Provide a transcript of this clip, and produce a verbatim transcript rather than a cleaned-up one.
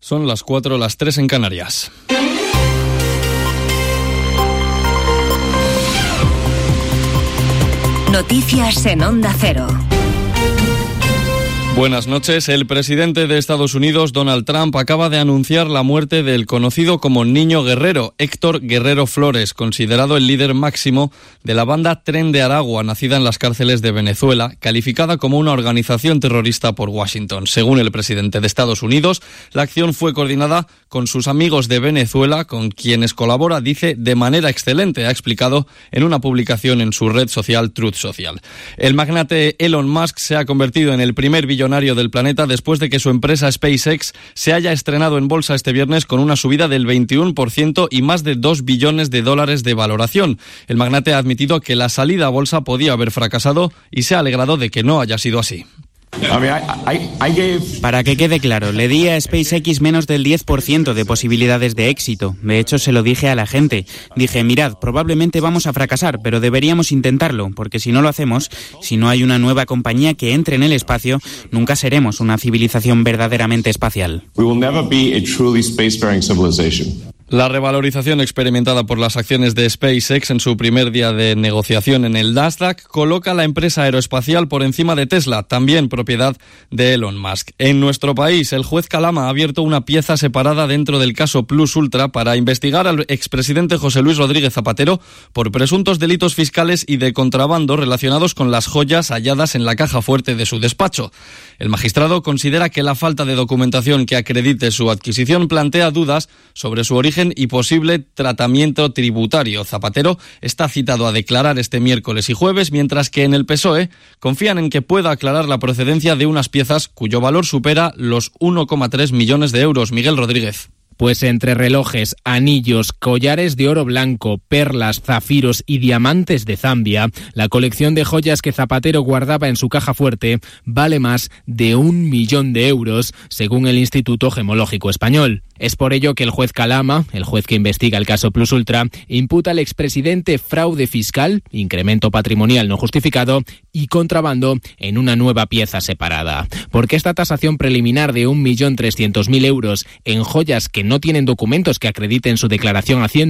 Son las cuatro, las tres en Canarias. Noticias en Onda Cero. Buenas noches. El presidente de Estados Unidos, Donald Trump, acaba de anunciar la muerte del conocido como Niño Guerrero, Héctor Guerrero Flores, considerado el líder máximo de la banda Tren de Aragua, nacida en las cárceles de Venezuela, calificada como una organización terrorista por Washington. Según el presidente de Estados Unidos, la acción fue coordinada con sus amigos de Venezuela, con quienes colabora, dice, de manera excelente, ha explicado en una publicación en su red social Truth Social. El magnate Elon Musk se ha convertido en el primer billonario del planeta después de que su empresa SpaceX se haya estrenado en bolsa este viernes con una subida del veintiuno por ciento y más de dos billones de dólares de valoración. El magnate ha admitido que la salida a bolsa podía haber fracasado y se ha alegrado de que no haya sido así. Para que quede claro, le di a SpaceX menos del diez por ciento de posibilidades de éxito. De hecho, se lo dije a la gente. Dije, mirad, probablemente vamos a fracasar, pero deberíamos intentarlo, porque si no lo hacemos, si no hay una nueva compañía que entre en el espacio, nunca seremos una civilización verdaderamente espacial. We will never be a truly spacefaring civilization. La revalorización experimentada por las acciones de SpaceX en su primer día de negociación en el Nasdaq coloca a la empresa aeroespacial por encima de Tesla, también propiedad de Elon Musk. En nuestro país, el juez Calama ha abierto una pieza separada dentro del caso Plus Ultra para investigar al expresidente José Luis Rodríguez Zapatero por presuntos delitos fiscales y de contrabando relacionados con las joyas halladas en la caja fuerte de su despacho. El magistrado considera que la falta de documentación que acredite su adquisición plantea dudas sobre su origen y posible tratamiento tributario. Zapatero está citado a declarar este miércoles y jueves, mientras que en el P S O E confían en que pueda aclarar la procedencia de unas piezas cuyo valor supera los uno coma tres millones de euros. Miguel Rodríguez. Pues entre relojes, anillos, collares de oro blanco, perlas, zafiros y diamantes de Zambia, la colección de joyas que Zapatero guardaba en su caja fuerte vale más de un millón de euros, según el Instituto Gemológico Español. Es por ello que el juez Calama, el juez que investiga el caso Plus Ultra, imputa al expresidente fraude fiscal, incremento patrimonial no justificado y contrabando en una nueva pieza separada. Porque esta tasación preliminar de un millón trescientos mil euros en joyas que no tienen documentos que acrediten su declaración hacienda